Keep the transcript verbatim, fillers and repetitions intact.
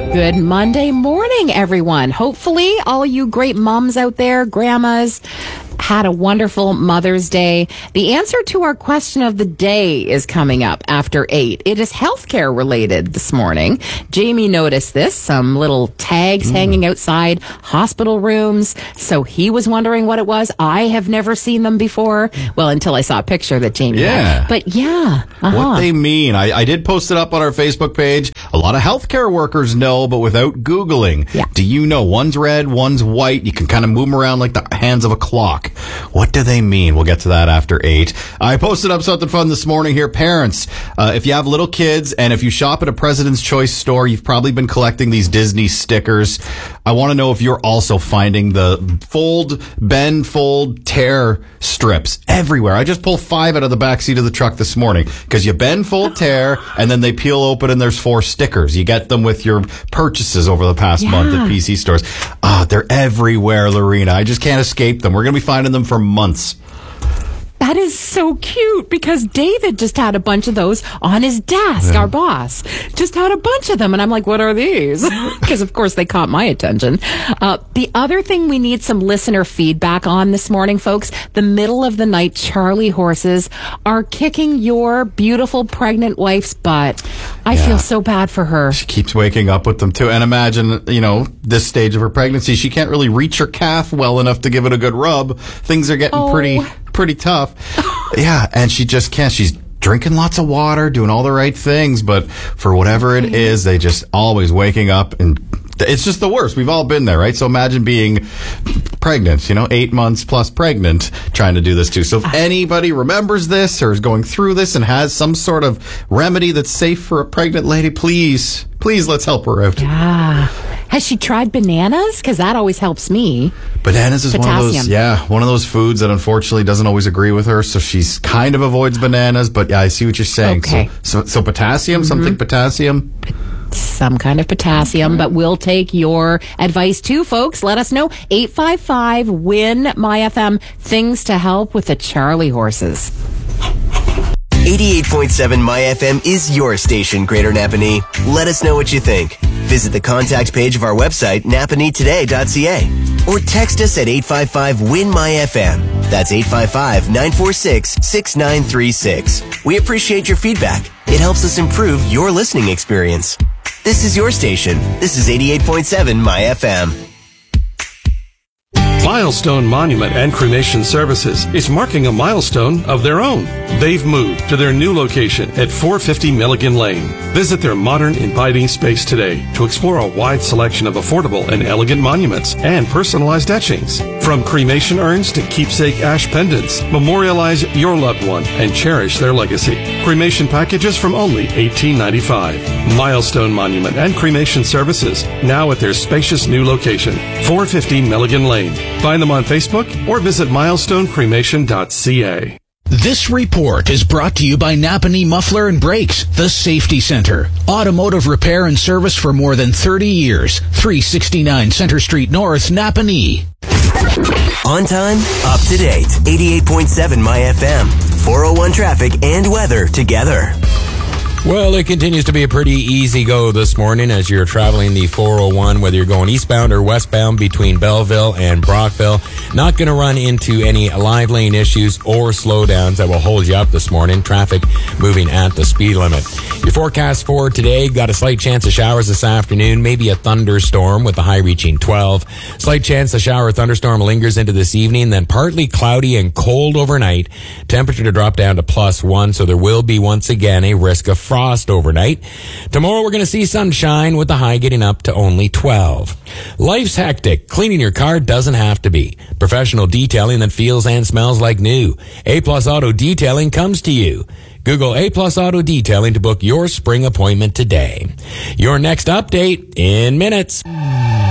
Good Monday morning, everyone. Hopefully, all you great moms out there, grandmas, had a wonderful Mother's Day. The answer to our question of the day is coming up after eight. It is healthcare related this morning. Jamie noticed this, some little tags mm. hanging outside hospital rooms. So he was wondering what it was. I have never seen them before. Well, until I saw a picture that Jamie yeah. had. But yeah. Uh-huh. What they mean. I, I did post it up on our Facebook page. A lot of healthcare workers know, but without Googling. Yeah. Do you know? One's red, one's white. You can kind of move them around like the hands of a clock. What do they mean? We'll get to that after eight. I posted up something fun this morning here. Parents, uh, if you have little kids and if you shop at a President's Choice store, you've probably been collecting these Disney stickers. I want to know if you're also finding the fold, bend, fold, tear strips everywhere. I just pulled five out of the back seat of the truck this morning because you bend, fold, tear, and then they peel open and there's four stickers. You get them with your purchases over the past yeah. month at P C stores. Ah, they're everywhere, Lorena. I just can't escape them. We're going to be finding them for months. That is so cute because David just had a bunch of those on his desk. Yeah. Our boss just had a bunch of them. And I'm like, what are these? Because, of course, they caught my attention. Uh, the other thing we need some listener feedback on this morning, folks, the middle of the night Charlie horses are kicking your beautiful pregnant wife's butt. I yeah. feel so bad for her. She keeps waking up with them, too. And imagine, you know, this stage of her pregnancy, she can't really reach her calf well enough to give it a good rub. Things are getting oh. pretty... pretty tough. Yeah, and she just can't. She's drinking lots of water, doing all the right things, but for whatever it is, they just always waking up, and it's just the worst. We've all been there, right? So imagine being pregnant, you know, eight months plus pregnant, trying to do this too. So if anybody remembers this or is going through this and has some sort of remedy that's safe for a pregnant lady, please, please let's help her out. Yeah. Has she tried bananas? Because that always helps me. Bananas is Potassium. one of those, yeah, one of those foods that unfortunately doesn't always agree with her. So she's kind of avoids bananas, but yeah, I see what you're saying. Okay. So, so, so potassium, mm-hmm. something potassium. Some kind of potassium, okay. But we'll take your advice too, folks. Let us know. eight five five, W I N, MyFM, things to help with the Charlie horses. eighty-eight point seven MyFM is your station, Greater Napanee. Let us know what you think. Visit the contact page of our website, napanee today dot c a, or text us at eight five five, W I N, MyFM. That's eight five five, nine four six, six nine three six. We appreciate your feedback. It helps us improve your listening experience. This is your station. This is eighty-eight point seven MyFM. Milestone Monument and Cremation Services is marking a milestone of their own. They've moved to their new location at four fifty Milligan Lane. Visit their modern, inviting space today to explore a wide selection of affordable and elegant monuments and personalized etchings. From cremation urns to keepsake ash pendants, memorialize your loved one and cherish their legacy. Cremation packages from only eighteen ninety-five. Milestone Monument and Cremation Services, now at their spacious new location, four fifty Milligan Lane. Find them on Facebook or visit milestone cremation dot c a. This report is brought to you by Napanee Muffler and Brakes, the Safety Center. Automotive repair and service for more than thirty years. three sixty-nine Center Street North, Napanee. On time, up to date. eighty-eight point seven MyFM. four oh one traffic and weather together. Well, it continues to be a pretty easy go this morning as you're traveling the four oh one, whether you're going eastbound or westbound between Belleville and Brockville. Not going to run into any live lane issues or slowdowns that will hold you up this morning. Traffic moving at the speed limit. Your forecast for today, got a slight chance of showers this afternoon, maybe a thunderstorm with the high reaching twelve. Slight chance a shower or thunderstorm lingers into this evening, then partly cloudy and cold overnight. Temperature to drop down to plus one, so there will be once again a risk of frost overnight. Tomorrow we're going to see sunshine with the high getting up to only twelve. Life's hectic. Cleaning your car doesn't have to be. Professional detailing that feels and smells like new. A-Plus Auto Detailing comes to you. Google A-Plus Auto Detailing to book your spring appointment today. Your next update in minutes.